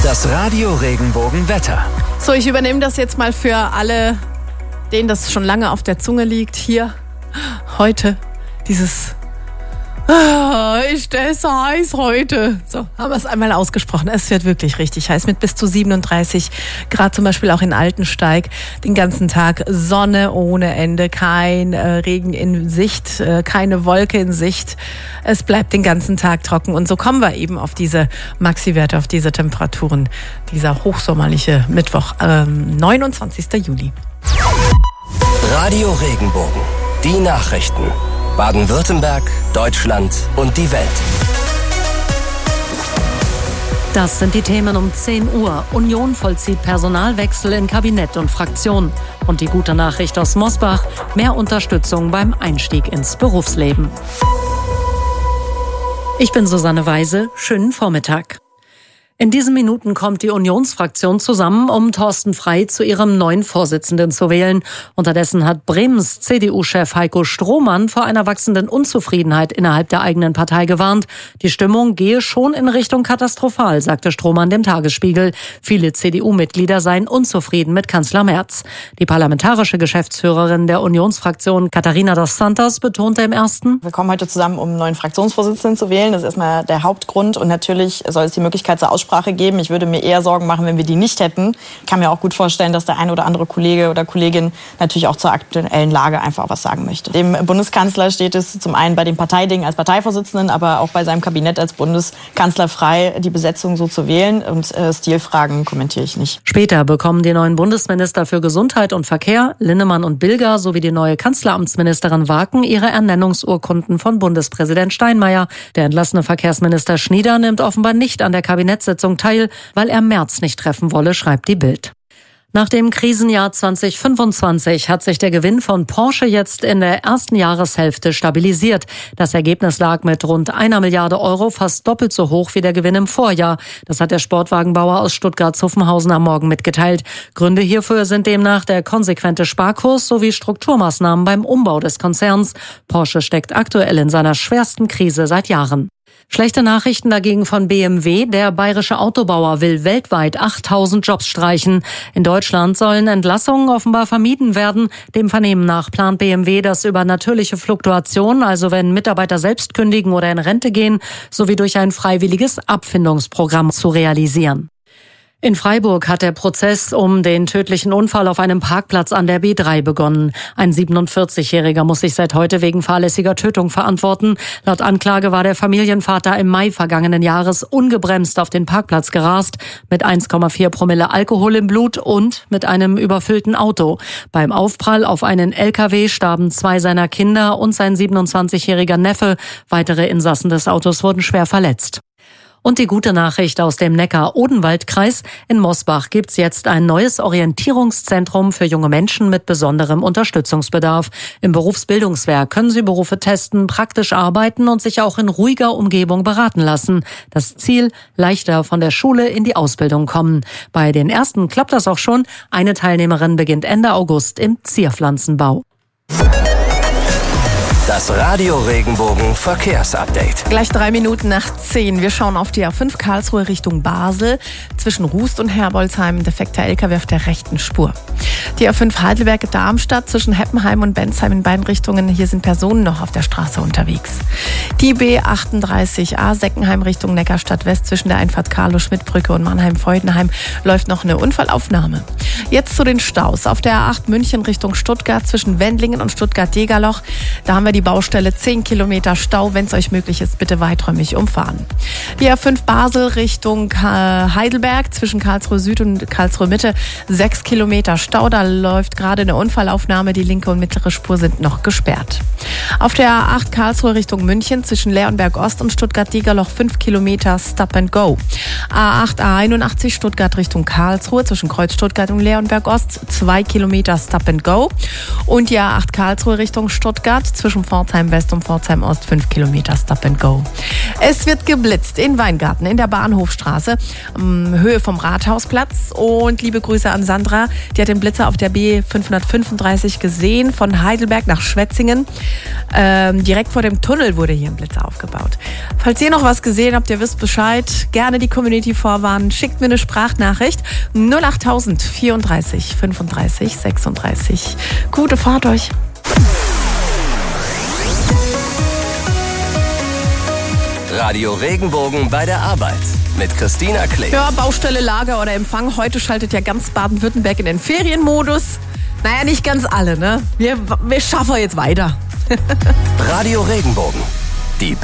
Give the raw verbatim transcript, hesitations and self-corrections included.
Das Radio Regenbogen Wetter. So, ich übernehme das jetzt mal für alle, denen das schon lange auf der Zunge liegt. Hier, heute, dieses... Ah, ist das heiß heute. So, haben wir es einmal ausgesprochen. Es wird wirklich richtig heiß mit bis zu siebenunddreißig Grad, zum Beispiel auch in Altensteig. Den ganzen Tag Sonne ohne Ende, kein äh, Regen in Sicht, äh, keine Wolke in Sicht. Es bleibt den ganzen Tag trocken und so kommen wir eben auf diese Maxi-Werte, auf diese Temperaturen. Dieser hochsommerliche Mittwoch, ähm, neunundzwanzigsten Juli. Radio Regenbogen, die Nachrichten. Baden-Württemberg, Deutschland und die Welt. Das sind die Themen um zehn Uhr. Union vollzieht Personalwechsel in Kabinett und Fraktion. Und die gute Nachricht aus Mosbach: mehr Unterstützung beim Einstieg ins Berufsleben. Ich bin Susanne Weise. Schönen Vormittag. In diesen Minuten kommt die Unionsfraktion zusammen, um Thorsten Frey zu ihrem neuen Vorsitzenden zu wählen. Unterdessen hat Bremens C D U-Chef Heiko Strohmann vor einer wachsenden Unzufriedenheit innerhalb der eigenen Partei gewarnt. Die Stimmung gehe schon in Richtung katastrophal, sagte Strohmann dem Tagesspiegel. Viele C D U-Mitglieder seien unzufrieden mit Kanzler Merz. Die parlamentarische Geschäftsführerin der Unionsfraktion, Katharina dos Santos, betonte im Ersten: Wir kommen heute zusammen, um einen neuen Fraktionsvorsitzenden zu wählen. Das ist erstmal der Hauptgrund. Und natürlich soll es die Möglichkeit zur Aussprache geben. Ich würde mir eher Sorgen machen, wenn wir die nicht hätten. Ich kann mir auch gut vorstellen, dass der ein oder andere Kollege oder Kollegin natürlich auch zur aktuellen Lage einfach was sagen möchte. Dem Bundeskanzler steht es zum einen bei den Parteidingen als Parteivorsitzenden, aber auch bei seinem Kabinett als Bundeskanzler frei, die Besetzung so zu wählen. Und äh, Stilfragen kommentiere ich nicht. Später bekommen die neuen Bundesminister für Gesundheit und Verkehr, Linnemann und Bilger, sowie die neue Kanzleramtsministerin Waken ihre Ernennungsurkunden von Bundespräsident Steinmeier. Der entlassene Verkehrsminister Schnieder nimmt offenbar nicht an der Kabinettssitzung teil, weil er Merz nicht treffen wolle, schreibt die Bild. Nach dem Krisenjahr zwanzig fünfundzwanzig hat sich der Gewinn von Porsche jetzt in der ersten Jahreshälfte stabilisiert. Das Ergebnis lag mit rund einer Milliarde Euro fast doppelt so hoch wie der Gewinn im Vorjahr. Das hat der Sportwagenbauer aus Stuttgart-Zuffenhausen am Morgen mitgeteilt. Gründe hierfür sind demnach der konsequente Sparkurs sowie Strukturmaßnahmen beim Umbau des Konzerns. Porsche steckt aktuell in seiner schwersten Krise seit Jahren. Schlechte Nachrichten dagegen von B M W. Der bayerische Autobauer will weltweit achttausend Jobs streichen. In Deutschland sollen Entlassungen offenbar vermieden werden. Dem Vernehmen nach plant B M W, das über natürliche Fluktuation, also wenn Mitarbeiter selbst kündigen oder in Rente gehen, sowie durch ein freiwilliges Abfindungsprogramm zu realisieren. In Freiburg hat der Prozess um den tödlichen Unfall auf einem Parkplatz an der B drei begonnen. Ein siebenundvierzigjähriger muss sich seit heute wegen fahrlässiger Tötung verantworten. Laut Anklage war der Familienvater im Mai vergangenen Jahres ungebremst auf den Parkplatz gerast, mit eins Komma vier Promille Alkohol im Blut und mit einem überfüllten Auto. Beim Aufprall auf einen L K W starben zwei seiner Kinder und sein siebenundzwanzigjähriger Neffe. Weitere Insassen des Autos wurden schwer verletzt. Und die gute Nachricht aus dem Neckar-Odenwald-Kreis: In Mosbach gibt's jetzt ein neues Orientierungszentrum für junge Menschen mit besonderem Unterstützungsbedarf. Im Berufsbildungswerk können sie Berufe testen, praktisch arbeiten und sich auch in ruhiger Umgebung beraten lassen. Das Ziel: leichter von der Schule in die Ausbildung kommen. Bei den ersten klappt das auch schon. Eine Teilnehmerin beginnt Ende August im Zierpflanzenbau. Das Radio Regenbogen Verkehrsupdate. Gleich drei Minuten nach zehn. Wir schauen auf die A fünf Karlsruhe Richtung Basel. Zwischen Rust und Herbolzheim defekter L K W auf der rechten Spur. Die A fünf Heidelberg-Darmstadt zwischen Heppenheim und Bensheim in beiden Richtungen. Hier sind Personen noch auf der Straße unterwegs. Die B achtunddreißig A Seckenheim Richtung Neckarstadt West zwischen der Einfahrt Carlo-Schmidt-Brücke und Mannheim-Freudenheim läuft noch eine Unfallaufnahme. Jetzt zu den Staus. Auf der A acht München Richtung Stuttgart zwischen Wendlingen und Stuttgart-Degerloch. Da haben wir die Baustelle, zehn Kilometer Stau. Wenn es euch möglich ist, bitte weiträumig umfahren. Die A fünf Basel Richtung Heidelberg zwischen Karlsruhe Süd und Karlsruhe Mitte, sechs Kilometer Stau. Da läuft gerade eine Unfallaufnahme. Die linke und mittlere Spur sind noch gesperrt. Auf der A acht Karlsruhe Richtung München zwischen Leonberg Ost und Stuttgart-Degerloch fünf Kilometer Stop and Go. A acht A einundachtzig Stuttgart Richtung Karlsruhe zwischen Kreuz Stuttgart und Leonberg Ost zwei Kilometer Stop and Go. Und die A acht Karlsruhe Richtung Stuttgart zwischen um Pforzheim West und Pforzheim Ost, fünf Kilometer Stop and Go. Es wird geblitzt in Weingarten, in der Bahnhofstraße, um, Höhe vom Rathausplatz. Und liebe Grüße an Sandra, die hat den Blitzer auf der B fünfhundertfünfunddreißig gesehen, von Heidelberg nach Schwetzingen. Ähm, direkt vor dem Tunnel wurde hier ein Blitzer aufgebaut. Falls ihr noch was gesehen habt, ihr wisst Bescheid, gerne die Community vorwarnen. Schickt mir eine Sprachnachricht. null achttausend vierunddreißig fünfunddreißig sechsunddreißig. Gute Fahrt euch. Radio Regenbogen bei der Arbeit mit Christina Klee. Ja, Baustelle, Lager oder Empfang. Heute schaltet ja ganz Baden-Württemberg in den Ferienmodus. Naja, nicht ganz alle, ne? Wir, wir schaffen jetzt weiter. Radio Regenbogen. Die